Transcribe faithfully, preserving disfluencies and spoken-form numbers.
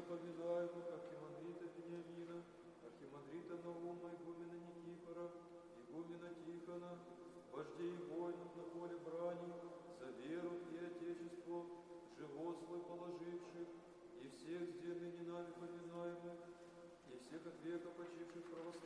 поминаемых архимандрита Вениамина, архимандрита Наума, игумена Никифора, игумена Тихона, вождей воинов на поле брани,